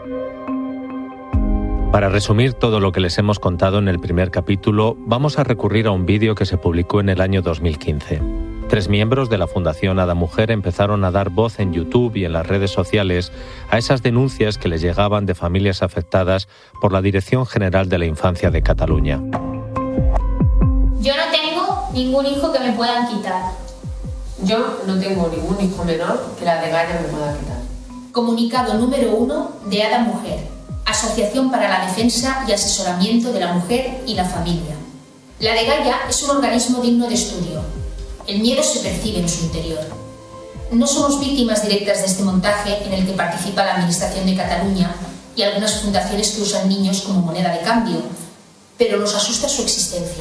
Para resumir todo lo que les hemos contado en el primer capítulo, vamos a recurrir a un vídeo que se publicó en el año 2015. 3 miembros de la Fundación Ada Mujer empezaron a dar voz en YouTube y en las redes sociales a esas denuncias que les llegaban de familias afectadas por la Dirección General de la Infancia de Cataluña. Yo no tengo ningún hijo que me puedan quitar. Yo no tengo ningún hijo menor que la Dgaia me pueda quitar. Comunicado número 1 de Ada Mujer, Asociación para la Defensa y Asesoramiento de la Mujer y la Familia. La Dgaia es un organismo digno de estudio. El miedo se percibe en su interior. No somos víctimas directas de este montaje en el que participa la Administración de Cataluña y algunas fundaciones que usan niños como moneda de cambio, pero nos asusta su existencia.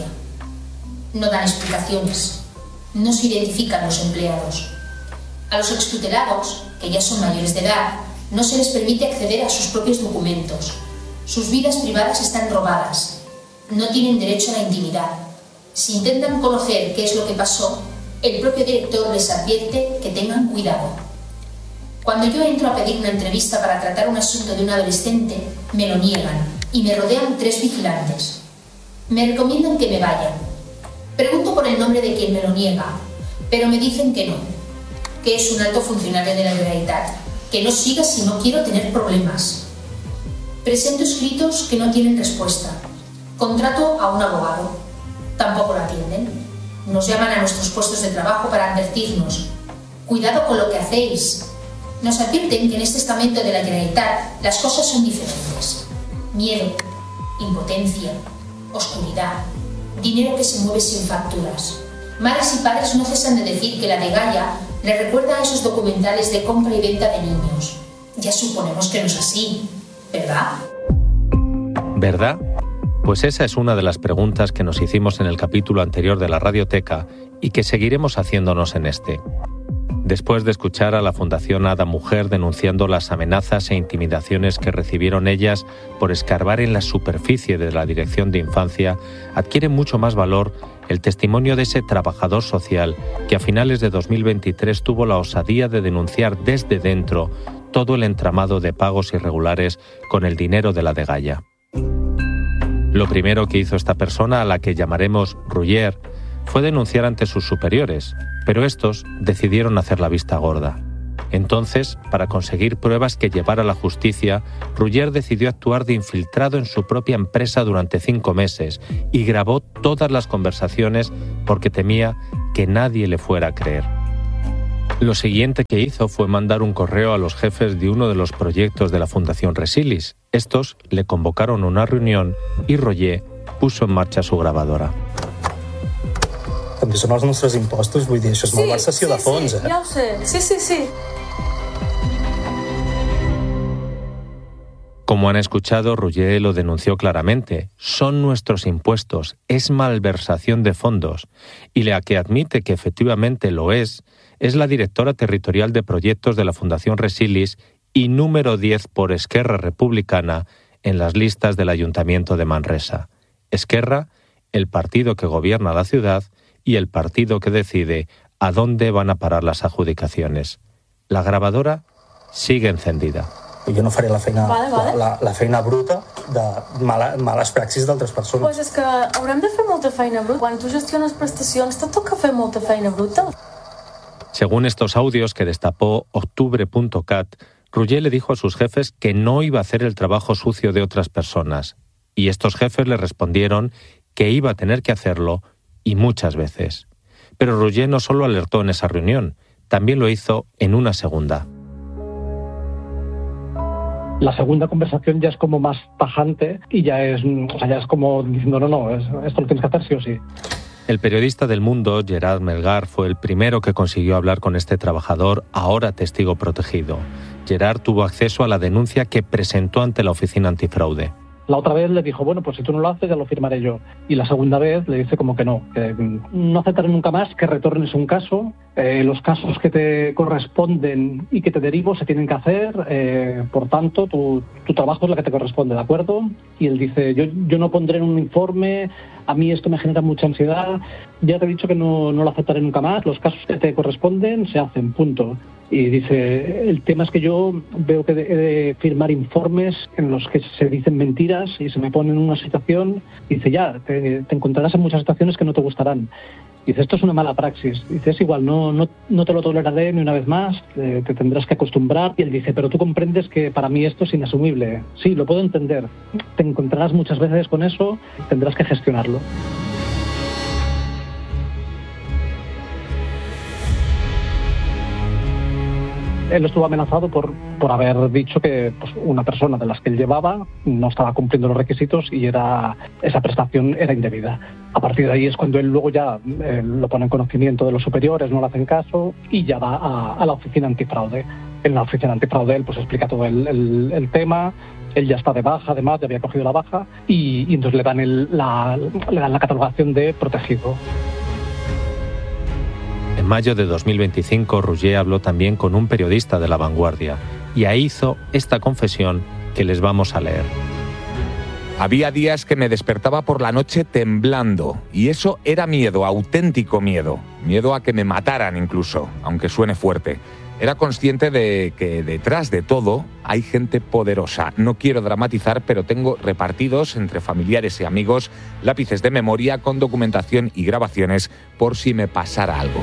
No dan explicaciones, no se identifican los empleados. A los extutelados, que ya son mayores de edad, no se les permite acceder a sus propios documentos. Sus vidas privadas están robadas. No tienen derecho a la intimidad. Si intentan conocer qué es lo que pasó, el propio director les advierte que tengan cuidado. Cuando yo entro a pedir una entrevista para tratar un asunto de un adolescente, me lo niegan y me rodean 3 vigilantes. Me recomiendan que me vaya. Pregunto por el nombre de quien me lo niega, pero me dicen que no, que es un alto funcionario de la Generalitat, que no siga si no quiero tener problemas. Presento escritos que no tienen respuesta. Contrato a un abogado. Tampoco lo atienden. Nos llaman a nuestros puestos de trabajo para advertirnos. Cuidado con lo que hacéis. Nos advierten que en este estamento de la Generalitat las cosas son diferentes. Miedo, impotencia, oscuridad, dinero que se mueve sin facturas. Madres y padres no cesan de decir que la Dgaia le recuerda a esos documentales de compra y venta de niños. Ya suponemos que no es así, ¿verdad? ¿Verdad? Pues esa es una de las preguntas que nos hicimos en el capítulo anterior de la Radioteca y que seguiremos haciéndonos en este. Después de escuchar a la Fundación Ada Mujer denunciando las amenazas e intimidaciones que recibieron ellas por escarbar en la superficie de la Dirección de Infancia, adquiere mucho más valor el testimonio de ese trabajador social que a finales de 2023 tuvo la osadía de denunciar desde dentro todo el entramado de pagos irregulares con el dinero de la Dgaia. Lo primero que hizo esta persona, a la que llamaremos Roger, fue denunciar ante sus superiores, pero estos decidieron hacer la vista gorda. Entonces, para conseguir pruebas que llevar a la justicia, Roger decidió actuar de infiltrado en su propia empresa durante 5 meses y grabó todas las conversaciones porque temía que nadie le fuera a creer. Lo siguiente que hizo fue mandar un correo a los jefes de uno de los proyectos de la Fundación Resilis. Estos le convocaron a una reunión y Roger puso en marcha su grabadora. També són els nostres impostos, vull dir, això és malversació de fons, Sí, ja ho sé. Sí. Como han escuchado, Roger lo denunció claramente. Son nuestros impuestos, es malversación de fondos. Y la que admite que efectivamente lo es la directora territorial de proyectos de la Fundación Resilis y número 10 por Esquerra Republicana en las listas del Ayuntamiento de Manresa. Esquerra, el partido que gobierna la ciudad y el partido que decide a dónde van a parar las adjudicaciones. La grabadora sigue encendida. Jo no faré la feina, Vale. la feina bruta de males praxis d'altres persones. Pues és que haurem de fer molta feina bruta. Quan tu gestiones prestacions, te toca fer molta feina bruta. Según estos audios que destapó Octubre.cat, Roger le dijo a sus jefes que no iba a hacer el trabajo sucio de otras personas. Y estos jefes le respondieron que iba a tener que hacerlo y muchas veces. Pero Roger no solo alertó en esa reunión, también lo hizo en una segunda. La segunda conversación ya es como más tajante y ya es como diciendo esto lo tienes que hacer sí o sí. El periodista del Mundo, Gerard Melgar, fue el primero que consiguió hablar con este trabajador, ahora testigo protegido. Gerard tuvo acceso a la denuncia que presentó ante la Oficina Antifraude. La otra vez le dijo, bueno, pues si tú no lo haces ya lo firmaré yo. Y la segunda vez le dice como que no aceptaré nunca más que retornes un caso. Los casos que te corresponden y que te derivo se tienen que hacer. Por tanto, tú tu trabajo es la que te corresponde, ¿de acuerdo? Y él dice, yo no pondré en un informe, a mí esto me genera mucha ansiedad, ya te he dicho que no lo aceptaré nunca más, los casos que te corresponden se hacen, punto. Y dice, el tema es que yo veo que he de firmar informes en los que se dicen mentiras y se me pone en una situación, dice, ya, te encontrarás en muchas situaciones que no te gustarán. Dice, esto es una mala praxis. Dice, es igual, no te lo toleraré ni una vez más, te tendrás que acostumbrar. Y él dice, pero tú comprendes que para mí esto es inasumible. Sí, lo puedo entender. Te encontrarás muchas veces con eso, tendrás que gestionarlo. Él estuvo amenazado por haber dicho que pues, una persona de las que él llevaba no estaba cumpliendo los requisitos y esa prestación era indebida. A partir de ahí es cuando él luego ya lo pone en conocimiento de los superiores, no le hacen caso y ya va a la oficina antifraude. En la oficina antifraude él pues explica todo el tema. Él ya está de baja, además, ya había cogido la baja y entonces le dan la catalogación de protegido. En mayo de 2025, Roger habló también con un periodista de La Vanguardia y ahí hizo esta confesión que les vamos a leer. Había días que me despertaba por la noche temblando y eso era miedo, auténtico miedo. Miedo a que me mataran incluso, aunque suene fuerte. Era consciente de que detrás de todo hay gente poderosa. No quiero dramatizar, pero tengo repartidos entre familiares y amigos lápices de memoria con documentación y grabaciones por si me pasara algo.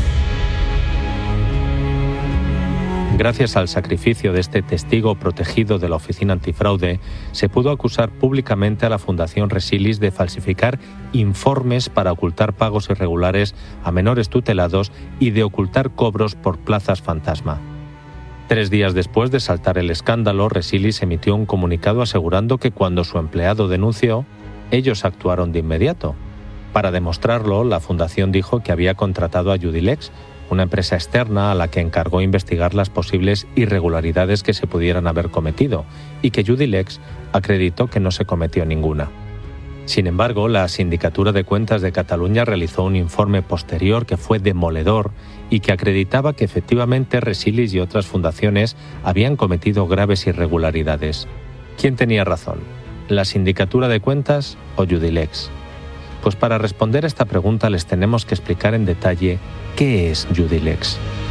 Gracias al sacrificio de este testigo protegido de la Oficina Antifraude, se pudo acusar públicamente a la Fundación Resilis de falsificar informes para ocultar pagos irregulares a menores tutelados y de ocultar cobros por plazas fantasma. 3 días después de saltar el escándalo, Resilis emitió un comunicado asegurando que cuando su empleado denunció, ellos actuaron de inmediato. Para demostrarlo, la fundación dijo que había contratado a Judilex, una empresa externa a la que encargó investigar las posibles irregularidades que se pudieran haber cometido, y que Judilex acreditó que no se cometió ninguna. Sin embargo, la Sindicatura de Cuentas de Cataluña realizó un informe posterior que fue demoledor y que acreditaba que efectivamente Resilis y otras fundaciones habían cometido graves irregularidades. ¿Quién tenía razón? ¿La Sindicatura de Cuentas o Judilex? Pues para responder a esta pregunta les tenemos que explicar en detalle qué es Judilex.